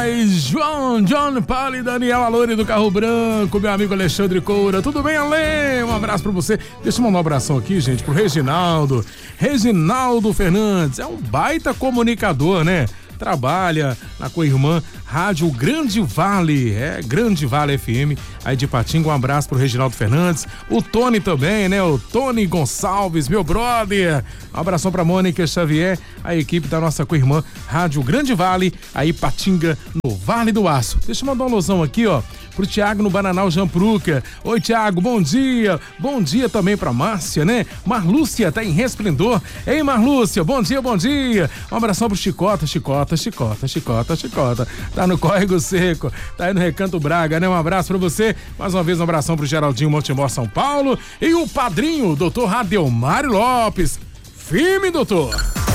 demais. John Paulo e Daniel Alori do Carro Branco, meu amigo Alexandre Coura. Tudo bem, Ale? Um abraço pra você. Deixa eu mandar um abração aqui, gente, pro Reginaldo Fernandes. É um baita comunicador, né? Trabalha na co-irmã Rádio Grande Vale, Grande Vale FM, aí de Patinga. Um abraço pro Reginaldo Fernandes, o Tony também, né? O Tony Gonçalves, meu brother. Um abração pra Mônica Xavier, a equipe da nossa co-irmã Rádio Grande Vale, aí Patinga, no Vale do Aço. Deixa eu mandar um alusão aqui, ó, pro Tiago no Bananal Jampruca. Oi, Tiago, bom dia. Bom dia também pra Márcia, né? Marlúcia tá em Resplendor. Ei, Marlúcia, bom dia, bom dia. Um abração pro Chicota. Tá no Córrego Seco, tá aí no Recanto Braga, né? Um abraço pra você. Mais uma vez, um abração pro Geraldinho Montemor, São Paulo. E o padrinho, doutor Adelmário Lopes. Firme, doutor.